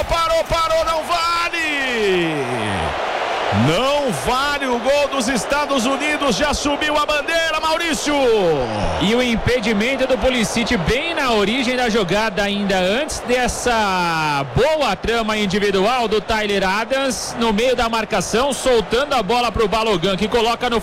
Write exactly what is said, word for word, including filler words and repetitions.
parou, parou, parou, não vale! Não vale o gol dos Estados Unidos, já subiu a bandeira, Maurício! E o impedimento do Pulisic bem na origem da jogada, ainda antes dessa boa trama individual do Tyler Adams, no meio da marcação, soltando a bola para o Balogun, que coloca no